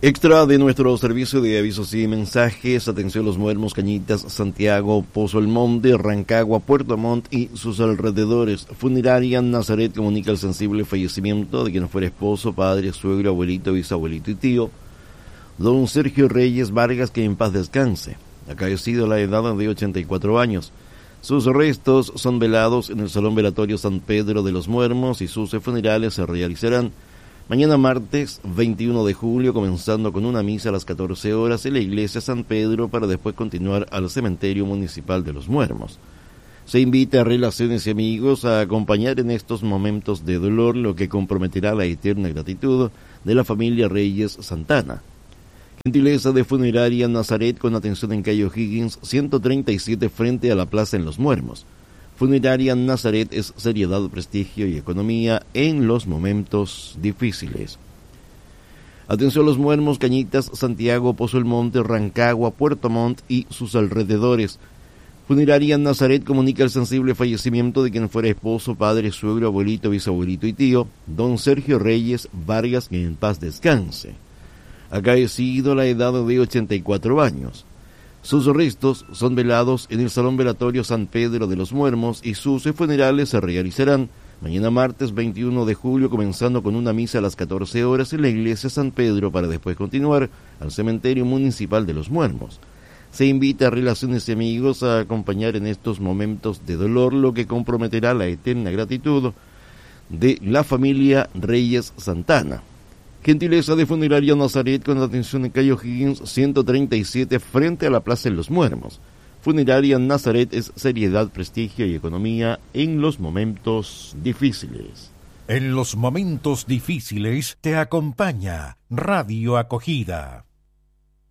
Extra de nuestro servicio de avisos y mensajes. Atención, Los Muermos, Cañitas, Santiago, Pozo el Monte, Rancagua, Puerto Montt y sus alrededores. Funeraria Nazaret comunica el sensible fallecimiento de quien fuera esposo, padre, suegro, abuelito, bisabuelito y tío, don Sergio Reyes Vargas, que en paz descanse. Acaecido a la edad de 84 años. Sus restos son velados en el Salón Velatorio San Pedro de los Muermos y sus funerales se realizarán mañana martes 21 de julio, comenzando con una misa a las 14 horas en la iglesia San Pedro para después continuar al cementerio municipal de los Muermos. Se invita a relaciones y amigos a acompañar en estos momentos de dolor, lo que comprometerá la eterna gratitud de la familia Reyes Santana. Gentileza de Funeraria Nazaret con atención en calle O'Higgins 137 frente a la plaza en Los Muermos. Funeraria Nazaret es seriedad, prestigio y economía en los momentos difíciles. Atención, Los Muermos, Cañitas, Santiago, Pozo el Monte, Rancagua, Puerto Montt y sus alrededores. Funeraria Nazaret comunica el sensible fallecimiento de quien fuera esposo, padre, suegro, abuelito, bisabuelito y tío, don Sergio Reyes Vargas, que en paz descanse. Acaecido a la edad de 84 años. Sus restos son velados en el Salón Velatorio San Pedro de los Muermos y sus funerales se realizarán mañana martes 21 de julio, comenzando con una misa a las 14 horas en la iglesia San Pedro para después continuar al cementerio municipal de los Muermos. Se invita a relaciones y amigos a acompañar en estos momentos de dolor, lo que comprometerá la eterna gratitud de la familia Reyes Santana. Gentileza de Funeraria Nazaret con atención en calle O'Higgins 137 frente a la plaza en Los Muermos. Funeraria Nazaret es seriedad, prestigio y economía en los momentos difíciles. En los momentos difíciles te acompaña Radio Acogida.